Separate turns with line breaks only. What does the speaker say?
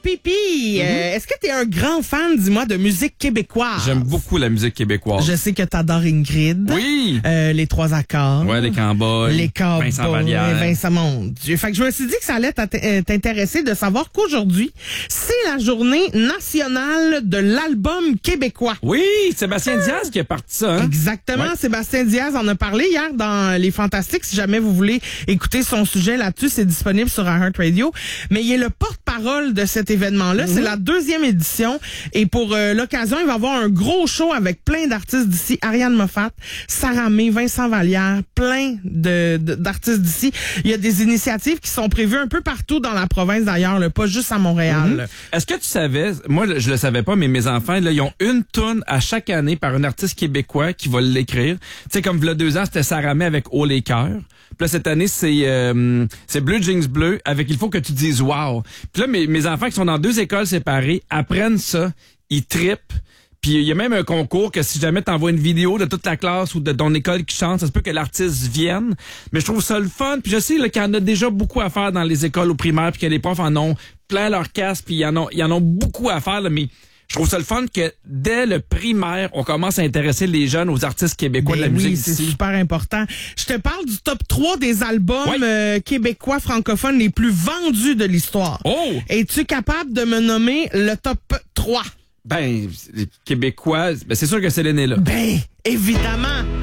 Pipi, est-ce que t'es un grand fan, dis-moi, de musique québécoise?
J'aime beaucoup la musique québécoise.
Je sais que t'adores Ingrid.
Oui!
Les Trois Accords.
Ouais, les Cowboys.
Les Cowboys.
Vincent Vallière.
Vincent, mon Dieu. Fait que je me suis dit que ça allait t'intéresser de savoir qu'aujourd'hui, c'est la journée nationale de l'album québécois.
Oui, Sébastien Diaz qui a parti ça, hein?
Exactement.
Ouais.
Sébastien Diaz en a parlé hier dans Les Fantastiques. Si jamais vous voulez écouter son sujet là-dessus, c'est disponible sur iHeartRadio. Mais il est le porte-parole de cet événement-là. C'est la 2e édition. Et pour l'occasion, il va y avoir un gros show avec plein d'artistes d'ici. Ariane Moffat, Sarah May, Vincent Vallière, plein d'artistes d'ici. Il y a des initiatives qui sont prévues un peu partout dans la province d'ailleurs, là, pas juste à Montréal.
Est-ce que tu savais, moi je le savais pas, mais mes enfants, là, ils ont une toune à chaque année par un artiste québécois qui va l'écrire. Tu sais, comme il y a 2 ans, c'était Sarah May avec Haut les cœurs. Puis là, cette année, c'est Bleu Jeans Bleu avec Il faut que tu dises wow. Puis là, mes enfants qui sont dans 2 écoles séparées apprennent ça, ils trippent. Puis il y a même un concours que si jamais t'envoies une vidéo de toute la classe ou de ton école qui chante, ça se peut que l'artiste vienne. Mais je trouve ça le fun. Puis je sais qu'il y en a déjà beaucoup à faire dans les écoles au primaire, puis que les profs en ont plein leur casse, puis ils en ont beaucoup à faire. Là, mais je trouve ça le fun que dès le primaire, on commence à intéresser les jeunes aux artistes québécois de la musique
c'est
d'ici.
super important. Je te parle du top 3 des albums québécois francophones les plus vendus de l'histoire.
Oh!
Es-tu capable de me nommer le top 3?
Ben, les Québécois, ben c'est sûr que Céline est là.
Ben, évidemment.